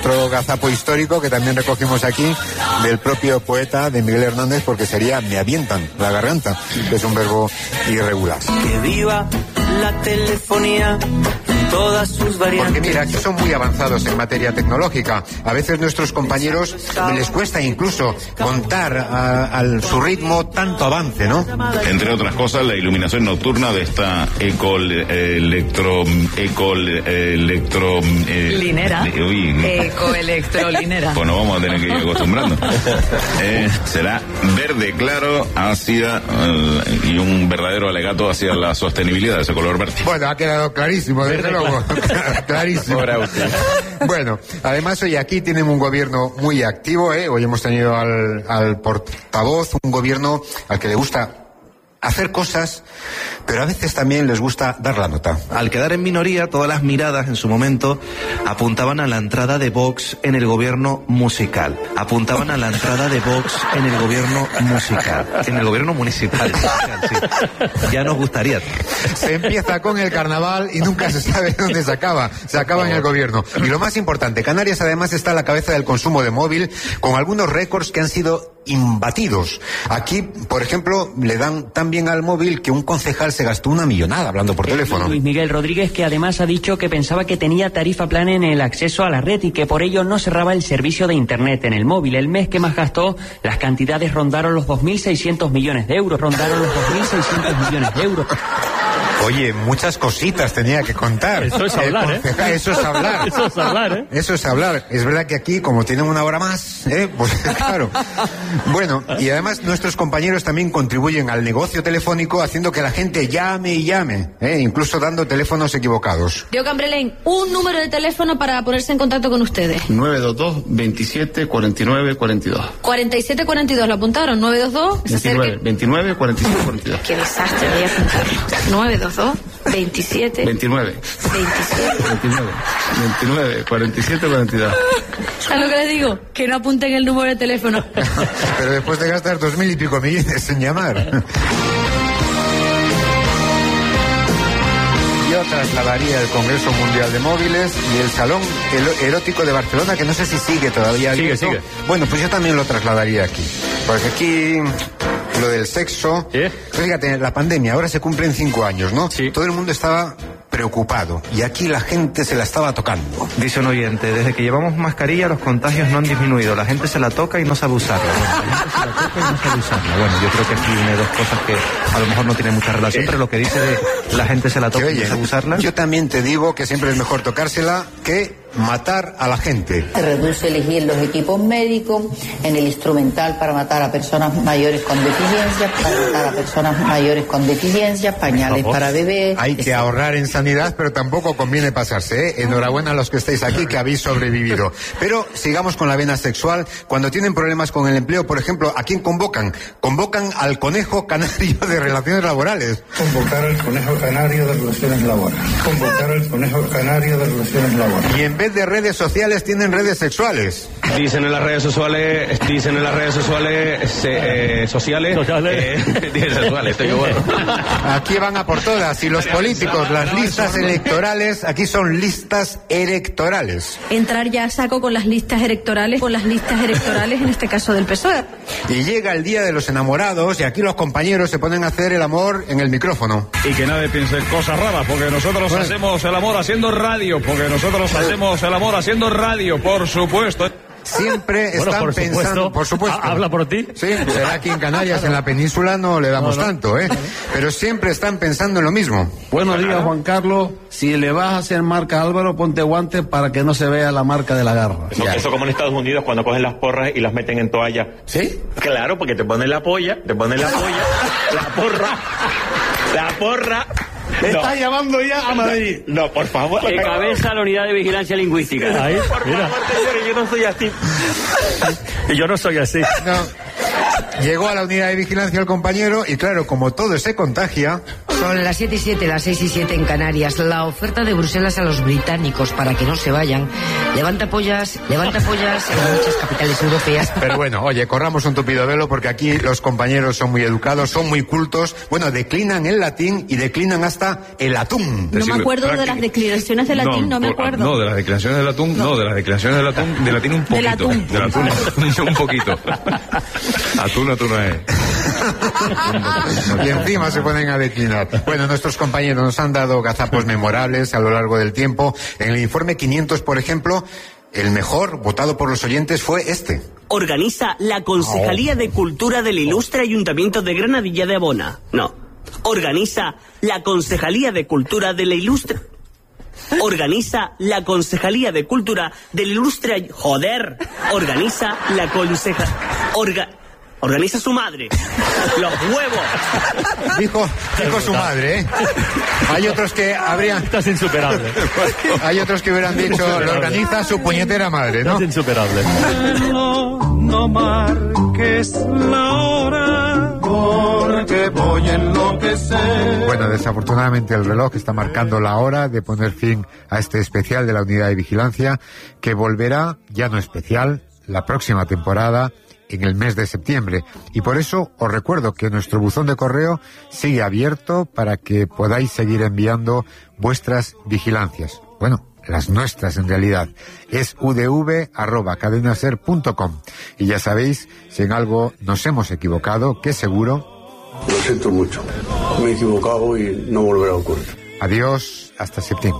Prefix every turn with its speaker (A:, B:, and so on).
A: Otro gazapo histórico que también recogimos aquí del propio poeta de Miguel Hernández, porque sería me avientan la garganta, que es un verbo irregular.
B: Que viva la telefonía en todas sus variantes.
A: Porque mira, aquí son muy avanzados en materia tecnológica. A veces nuestros compañeros les cuesta incluso contar a su ritmo tanto avance, ¿no?
C: Entre otras cosas, la iluminación nocturna de esta
D: linera. Ecoelectrolinera.
C: Pues nos vamos a tener que ir acostumbrando. Será verde claro, ácida y un verdadero alegato hacia la sostenibilidad de ese color verde.
A: Bueno, ha quedado clarísimo, desde luego. Clarísimo. Bueno, además hoy aquí tienen un gobierno muy activo, Hoy hemos tenido al portavoz, un gobierno al que le gusta hacer cosas, pero a veces también les gusta dar la nota.
E: Al quedar en minoría, todas las miradas en su momento apuntaban a la entrada de Vox en el gobierno musical. Apuntaban a la entrada de Vox en el gobierno musical. En el gobierno municipal. Sí. Ya nos gustaría.
A: Se empieza con el carnaval y nunca se sabe dónde se acaba. Se acaba en el gobierno. Y lo más importante, Canarias además está a la cabeza del consumo de móvil, con algunos récords que han sido imbatidos. Aquí, por ejemplo, le dan tan bien al móvil que un concejal se gastó una millonada hablando por teléfono.
F: Luis Miguel Rodríguez, que además ha dicho que pensaba que tenía tarifa plana en el acceso a la red y que por ello no cerraba el servicio de internet en el móvil. El mes que más gastó, las cantidades rondaron los 2.600 millones de euros.
A: Oye, muchas cositas tenía que contar.
G: Eso es hablar,
A: Eso es hablar.
G: Eso es hablar,
A: Eso es hablar. Es verdad que aquí, como tienen una hora más, pues claro. Bueno, y además nuestros compañeros también contribuyen al negocio telefónico haciendo que la gente llame y llame, incluso dando teléfonos equivocados.
H: Diego Cambrelén, un número de teléfono para ponerse en contacto con ustedes.
I: 922 27 49 42.
H: 47 42, ¿lo apuntaron? 922
I: 29 47 42.
H: Qué desastre, voy a apuntar. 922 27
I: 29 47 42.
H: ¿Sabes lo que les digo? Que no apunten el número de teléfono.
A: Pero después de gastar 2.000 y pico millones en llamar. Yo trasladaría el Congreso Mundial de Móviles y el Salón Erótico de Barcelona, que no sé si sigue todavía.
G: Sigue.
A: Bueno, pues yo también lo trasladaría aquí. Porque aquí lo del sexo... Pues fíjate, la pandemia, ahora se cumplen 5 años, ¿no? Sí. Todo el mundo estaba preocupado y aquí la gente se la estaba tocando.
E: Dice un oyente, desde que llevamos mascarilla los contagios no han disminuido. La gente se la toca y no sabe usarla. Bueno, yo creo que aquí une dos cosas que a lo mejor no tienen mucha relación, pero lo que dice de la gente se la toca y no sabe usarla.
A: Yo también te digo que siempre es mejor tocársela que matar a la gente.
J: Se reduce elegir los equipos médicos en el instrumental para matar a personas mayores con deficiencias, pañales para bebés.
A: Hay que ahorrar en sanidad, pero tampoco conviene pasarse, Enhorabuena a los que estáis aquí, que habéis sobrevivido. Pero sigamos con la vena sexual. Cuando tienen problemas con el empleo, por ejemplo, ¿a quién convocan? Convocan al conejo canario de relaciones laborales.
K: Convocar al conejo canario de relaciones laborales.
A: Y en vez de redes sociales tienen redes sexuales.
L: Dicen en las redes sociales estoy bueno.
A: Aquí van a por todas. Y los políticos, las listas electorales, aquí son listas electorales.
H: Entrar ya a saco con las listas electorales, en este caso del PSOE.
A: Y llega el día de los enamorados y aquí los compañeros se ponen a hacer el amor en el micrófono.
M: Y que nadie piense cosas raras, porque nosotros hacemos el amor haciendo radio, por supuesto.
A: Siempre están pensando, por supuesto.
G: ¿Habla por ti?
A: Sí, será aquí en Canarias, en la península no le damos tanto, Pero siempre están pensando en lo mismo.
N: Buenos días, Juan Carlos. Si le vas a hacer marca a Álvaro, ponte guantes para que no se vea la marca de la garra.
O: Eso como en Estados Unidos cuando cogen las porras y las meten en toalla.
N: ¿Sí?
O: Claro, porque te ponen la porra.
N: Está llamando ya a Madrid.
O: No, por favor.
F: Que cabeza la unidad de vigilancia lingüística.
G: Ahí,
O: por favor, señores, yo no soy así.
G: Yo no soy así.
A: No. Llegó a la unidad de vigilancia el compañero y claro, como todo se contagia...
D: Son las 7:07, las 6:07 en Canarias. La oferta de Bruselas a los británicos para que no se vayan levanta pollas en muchas capitales europeas.
A: Pero bueno, oye, corramos un tupido velo porque aquí los compañeros son muy educados, son muy cultos. Bueno, declinan el latín y declinan hasta el atún.
H: No me acuerdo de las declinaciones de latín, no me acuerdo.
C: No, de las declinaciones del atún, no, de las declinaciones del atún, de latín un poquito. Del atún un poquito. Atún no es.
A: Y encima se ponen a declinar. Bueno, nuestros compañeros nos han dado gazapos memorables a lo largo del tiempo. En el informe 500, por ejemplo, el mejor votado por los oyentes fue este.
P: Organiza la Concejalía de Cultura del Ilustre Ayuntamiento de Granadilla de Abona. No. Organiza la Concejalía de Cultura de la Ilustre... Organiza la Concejalía de Cultura del Ilustre... Joder. Organiza la Organiza su madre. Los huevos.
A: Dijo su madre, ¿eh? Hay otros que habrían...
G: Estás insuperable.
A: Hay otros que hubieran dicho, lo organiza su puñetera madre, ¿no?
G: Estás insuperable.
B: No marques la hora, porque voy a enloquecer.
A: Bueno, desafortunadamente el reloj está marcando la hora de poner fin a este especial de la Unidad de Vigilancia, que volverá, ya no especial, la próxima temporada, en el mes de septiembre. Y por eso os recuerdo que nuestro buzón de correo sigue abierto para que podáis seguir enviando vuestras vigilancias. Bueno, las nuestras en realidad. Es udv@cadenaser.com. Y ya sabéis, si en algo nos hemos equivocado, que seguro...
K: Lo siento mucho. Me he equivocado y no volverá a ocurrir.
A: Adiós, hasta septiembre.